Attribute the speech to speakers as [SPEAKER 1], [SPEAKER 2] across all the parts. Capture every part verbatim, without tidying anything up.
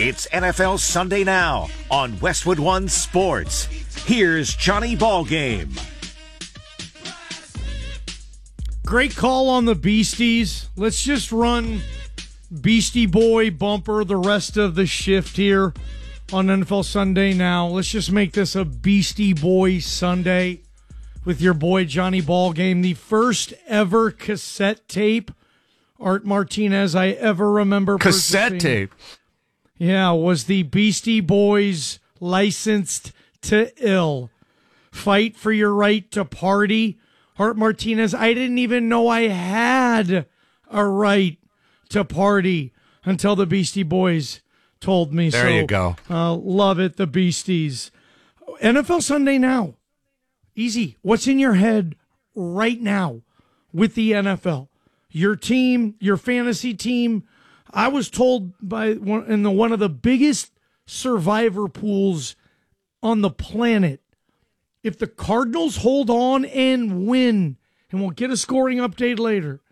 [SPEAKER 1] It's N F L Sunday Now on Westwood One Sports. Here's Johnny Ballgame.
[SPEAKER 2] Great call on the Beasties. Let's just run Beastie Boy bumper the rest of the shift here on N F L Sunday Now. Let's just make this a Beastie Boy Sunday with your boy Johnny Ballgame. The first ever cassette tape, Art Martinez, I ever remember
[SPEAKER 3] Cassette
[SPEAKER 2] purchasing.
[SPEAKER 3] tape?
[SPEAKER 2] Yeah, was the Beastie Boys Licensed to Ill. Fight for Your Right to Party. Art Martinez, I didn't even know I had a right to party until the Beastie Boys told me so.
[SPEAKER 3] There you go.
[SPEAKER 2] Uh, love it, the Beasties. N F L Sunday Now. Easy. What's in your head right now with the N F L? Your team, your fantasy team. I was told by one in the one of the biggest survivor pools on the planet, if the Cardinals hold on and win, and we'll get a scoring update later,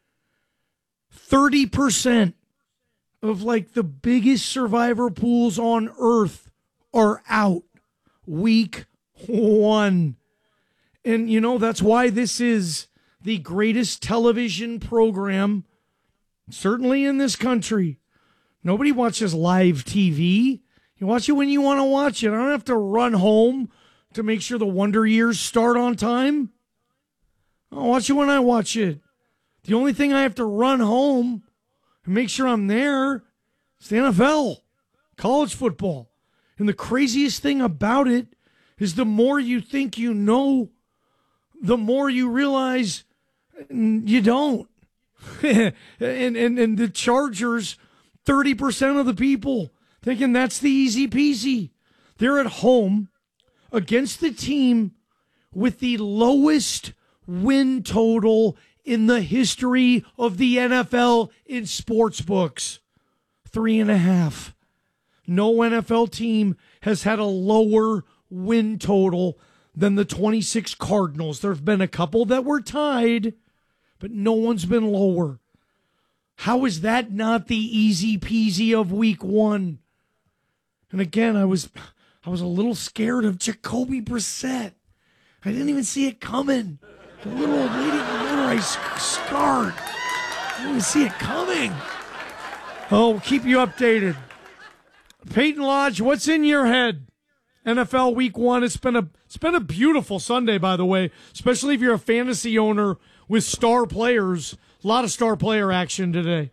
[SPEAKER 2] thirty percent of like the biggest survivor pools on earth are out week one. And, you know, that's why this is the greatest television program, certainly in this country. Nobody watches live T V. You watch it when you want to watch it. I don't have to run home to make sure the Wonder Years start on time. I'll watch it when I watch it. The only thing I have to run home and make sure I'm there is the N F L, college football. And the craziest thing about it is the more you think you know, the more you realize you don't. and, and, and the Chargers, thirty percent of the people thinking that's the easy peasy. They're at home against the team with the lowest win total in the history of the N F L in sports books. Three and a half. No N F L team has had a lower win total than the twenty-six Cardinals. There have been a couple that were tied, but no one's been lower. How is that not the easy peasy of week one? And again, I was I was a little scared of Jacoby Brissett. I didn't even see it coming. The little old lady in the motorized scarred. I didn't even see it coming. Oh, we'll keep you updated. Peyton Lodge, what's in your head? N F L Week One. It's been a it's been a beautiful Sunday, by the way, especially if you're a fantasy owner with star players. A lot of star player action today.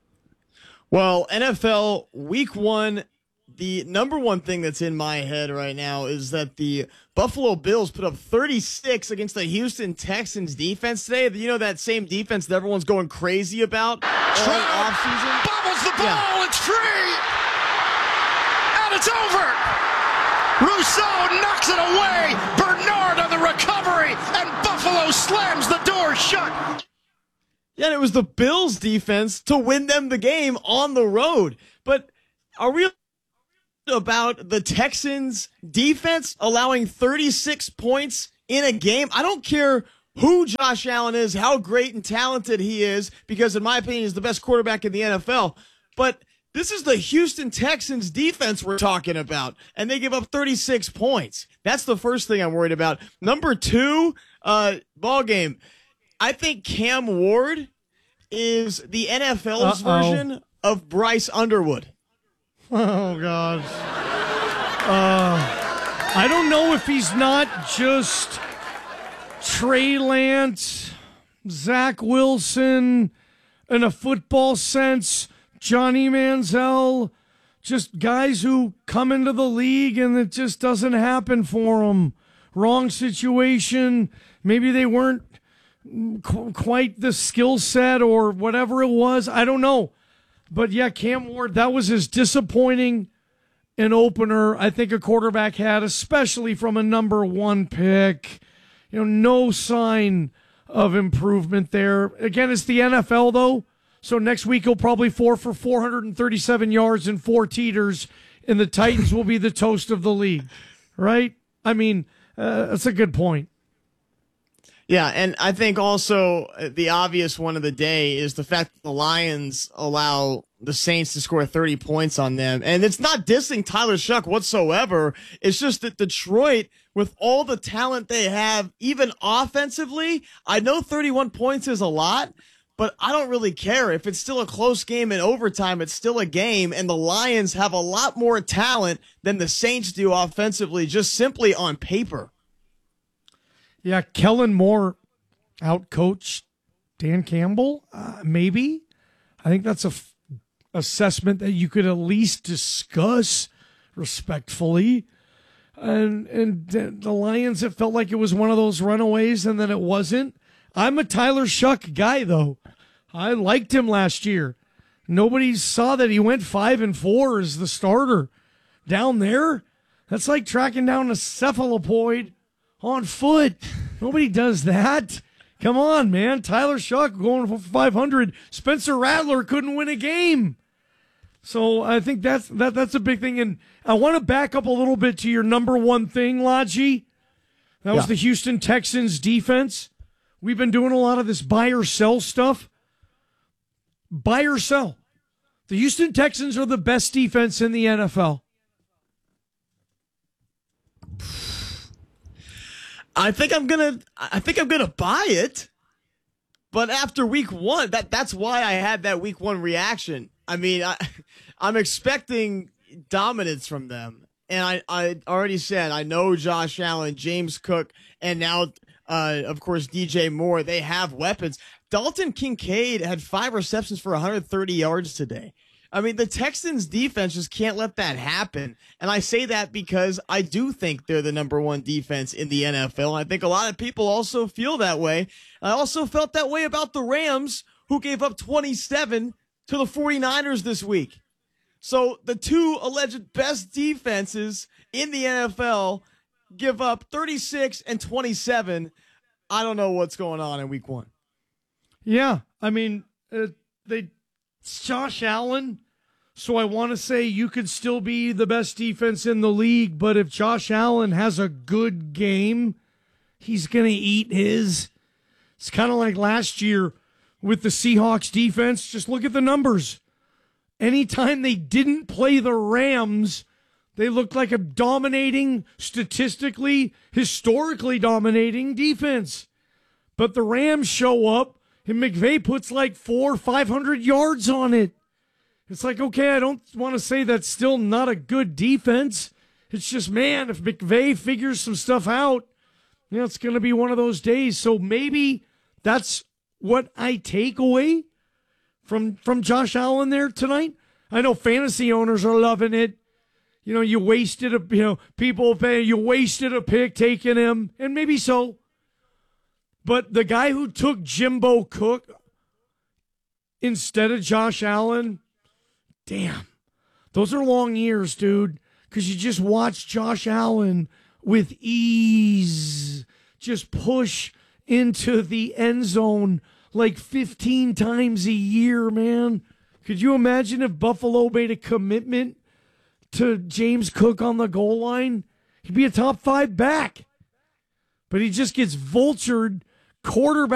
[SPEAKER 4] Well, N F L Week One. The number one thing that's in my head right now is that the Buffalo Bills put up thirty-six against the Houston Texans defense today. You know, that same defense that everyone's going crazy about all offseason.
[SPEAKER 5] Bobbles the ball.
[SPEAKER 4] Yeah.
[SPEAKER 5] It's free. And it's over. Rousseau knocks it away. Bernard on the recovery. And Buffalo slams the door shut.
[SPEAKER 4] Yeah, and it was the Bills defense to win them the game on the road. But are we about the Texans defense allowing thirty-six points in a game? I don't care who Josh Allen is, how great and talented he is, because in my opinion, he's the best quarterback in the N F L. But this is the Houston Texans defense we're talking about, and they give up thirty-six points. That's the first thing I'm worried about. Number two, uh, ball game. I think Cam Ward is the N F L's
[SPEAKER 2] Uh-oh.
[SPEAKER 4] version of Bryce Underwood.
[SPEAKER 2] Oh, God. Uh, I don't know if he's not just Trey Lance, Zach Wilson, in a football sense, Johnny Manziel, just guys who come into the league and it just doesn't happen for them. Wrong situation. Maybe they weren't qu- quite the skill set or whatever it was. I don't know. But, yeah, Cam Ward, that was as disappointing an opener I think a quarterback had, especially from a number one pick. You know, no sign of improvement there. Again, it's the N F L, though, so next week he'll probably four for four hundred thirty-seven yards and four teeters, and the Titans will be the toast of the league, right? I mean, uh, that's a good point.
[SPEAKER 4] Yeah, and I think also the obvious one of the day is the fact that the Lions allow the Saints to score thirty points on them. And it's not dissing Tyler Shuck whatsoever. It's just that Detroit, with all the talent they have, even offensively, I know thirty-one points is a lot, but I don't really care. If it's still a close game in overtime, it's still a game, and the Lions have a lot more talent than the Saints do offensively, just simply on paper.
[SPEAKER 2] Yeah, Kellen Moore outcoached Dan Campbell, uh, maybe. I think that's a f- assessment that you could at least discuss respectfully. And and the Lions, it felt like it was one of those runaways, and then it wasn't. I'm a Tyler Shuck guy, though. I liked him last year. Nobody saw that he went five and four as the starter down there. That's like tracking down a cephalopoid on foot. Nobody does that. Come on, man. Tyler Shuck going for five hundred. Spencer Rattler couldn't win a game. So I think that's that that's a big thing. And I want to back up a little bit to your number one thing, Lodgy. That was yeah. the Houston Texans defense. We've been doing a lot of this buy or sell stuff. Buy or sell. The Houston Texans are the best defense in the N F L.
[SPEAKER 4] I think I'm gonna. I think I'm gonna buy it, but after week one, that that's why I had that week one reaction. I mean, I, I'm expecting dominance from them, and I, I already said I know Josh Allen, James Cook, and now, uh, of course, D J Moore. They have weapons. Dalton Kincaid had five receptions for one hundred thirty yards today. I mean, the Texans defense just can't let that happen. And I say that because I do think they're the number one defense in the N F L. I think a lot of people also feel that way. I also felt that way about the Rams, who gave up twenty-seven to the 49ers this week. So the two alleged best defenses in the N F L give up thirty-six and twenty-seven. I don't know what's going on in week one.
[SPEAKER 2] Yeah, I mean, uh, they it's Josh Allen. So I want to say you could still be the best defense in the league, but if Josh Allen has a good game, he's going to eat his. It's kind of like last year with the Seahawks defense. Just look at the numbers. Anytime they didn't play the Rams, they looked like a dominating, statistically, historically dominating defense. But the Rams show up, and McVay puts like four, five hundred yards on it. It's like, okay, I don't want to say that's still not a good defense. It's just, man, if McVay figures some stuff out, you know, it's going to be one of those days. So maybe that's what I take away from from Josh Allen there tonight. I know fantasy owners are loving it. You know, you wasted a, you know, people say you wasted a pick taking him, and maybe so. But the guy who took Jimbo Cook instead of Josh Allen, damn, those are long years, dude, because you just watch Josh Allen with ease just push into the end zone like fifteen times a year, man. Could you imagine if Buffalo made a commitment to James Cook on the goal line? He'd be a top five back. But he just gets vultured quarterback.